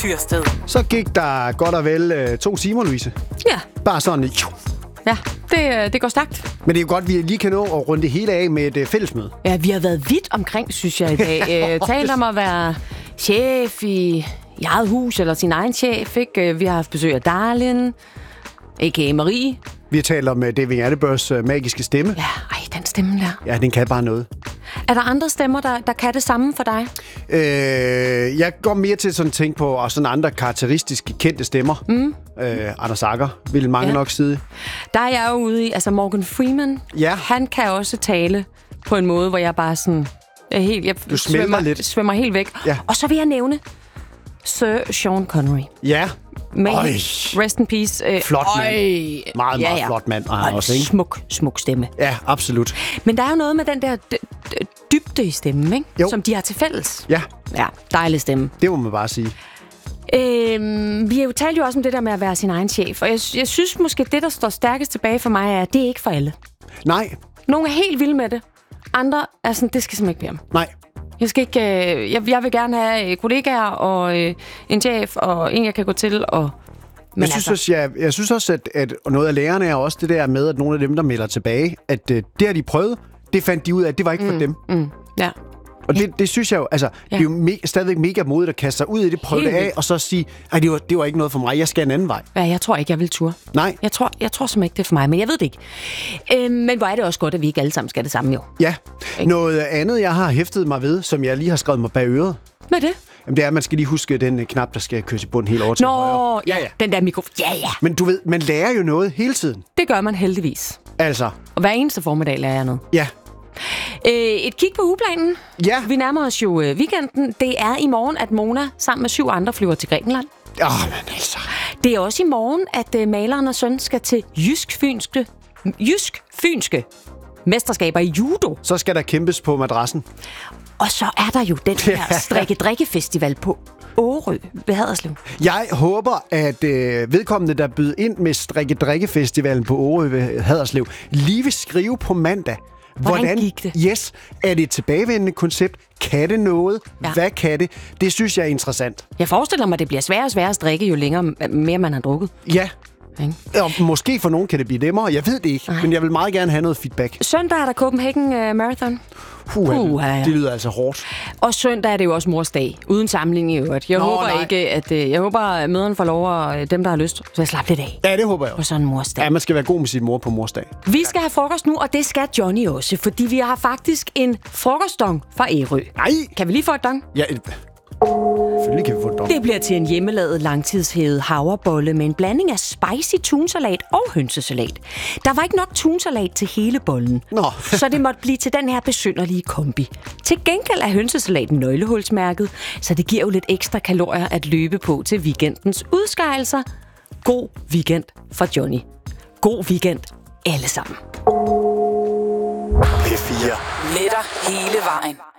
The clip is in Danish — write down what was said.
Tyrsted. Så gik der godt og vel 2 timer, Louise. Ja. Bare sådan. Ja, det går stærkt. Men det er jo godt, at vi lige kan nå at runde det hele af med et fællesmøde. Ja, vi har været vidt omkring, synes jeg, i dag. Talt om at være chef i eget hus, eller sin egen chef, ikke? Vi har haft besøg af Darlin, a.k.a. Marie. Vi har talt om David Attenboroughs magiske stemme. Ja, den stemme der. Ja, den kan bare noget. Er der andre stemmer, der kan det samme for dig? Jeg går mere til sådan tænke på og sådan andre karakteristiske kendte stemmer. Anders Agger vil mange nok sige. Der er jeg jo ude i, altså Morgan Freeman. Ja. Han kan også tale på en måde, hvor jeg bare sådan... Du svømmer helt væk. Ja. Og så vil jeg nævne Sir Sean Connery. Ja. Rest in peace. Flot mand. Meget flot mand. Og også, ikke? Smuk stemme. Ja, absolut. Men der er jo noget med den der dybde i stemmen, ikke? Jo. Som de har til fælles. Ja. Ja, dejlig stemme. Det må man bare sige. Vi har jo talt jo også om det der med at være sin egen chef. Og jeg synes måske, det der står stærkest tilbage for mig, er, at det er ikke for alle. Nej. Nogle er helt vilde med det. Andre er sådan, det skal simpelthen ikke blive Nej. Jeg skal ikke... Jeg vil gerne have kollegaer og en chef og en, jeg kan gå til. Og jeg synes også, at noget af lærerne er også det der med, at nogle af dem, der melder tilbage, at det har de prøvet, det fandt de ud af, at det var ikke for dem. Ja. Og det synes jeg jo, altså, det er jo stadigvæk mega modigt at kaste sig ud i det, prøve det af, og så sige, det var ikke noget for mig, jeg skal en anden vej. Ja, jeg tror ikke, jeg vil ture. Nej. Jeg tror simpelthen ikke, det er for mig, men jeg ved det ikke. Men hvor er det også godt, at vi ikke alle sammen skal det samme, jo. Ja. Noget andet, jeg har hæftet mig ved, som jeg lige har skrevet mig bag øret. Hvad er det? Jamen, det er, at man skal lige huske den knap, der skal køres i bunden helt over til højre. Ja, den der mikrofon. Ja. Men du ved, man lærer jo noget hele tiden. Det gør man heldigvis. Altså. Og hver eneste formiddag lærer jeg noget. Ja. Et kig på ugeplanen. Ja. Vi nærmer os jo weekenden. Det er i morgen, at Mona sammen med 7 andre flyver til Grækenland. Men altså. Det er også i morgen, at maleren og søn skal til jysk-fynske mesterskaber i judo. Så skal der kæmpes på madrassen. Og så er der jo den her strikke-drikke-festival på Årø ved Haderslev. Jeg håber, at vedkommende, der bød ind med strikke-drikke-festivalen på Årø ved Haderslev, lige vil skrive på mandag. Hvordan gik det? Yes, er det et tilbagevendende koncept? Kan det noget? Ja. Hvad kan det? Det synes jeg er interessant. Jeg forestiller mig, at det bliver sværere og sværere at strikke, jo længere mere man har drukket. Ja. Og måske for nogen kan det blive nemmere. Jeg ved det ikke, men jeg vil meget gerne have noget feedback. Søndag er der Copenhagen Marathon. Det lyder altså hårdt. Og søndag er det jo også mors dag, uden sammenligning i øvrigt. Jeg håber, at møderne får lov, og dem, der har lyst, så slappe lidt af. Ja, det håber jeg også. På sådan en mors dag. Ja, man skal være god med sin mor på mors dag. Vi skal have frokost nu, og det skal Johnny også, fordi vi har faktisk en frokostdong fra Ærø. Nej! Kan vi lige få et dong? Ja, selvfølgelig kan vi få et dong. Det bliver til en hjemmelavet langtidshævet havrebolle med en blanding af spicy tunsalat og hønsesalat. Der var ikke nok tunsalat til hele bollen, så det måtte blive til den her besynderlige kombi. Til gengæld er hønsesalaten nøglehulsmærket, så det giver jo lidt ekstra kalorier at løbe på til weekendens udskejelser. God weekend for Johnny. God weekend alle sammen. P4. Med dig hele vejen.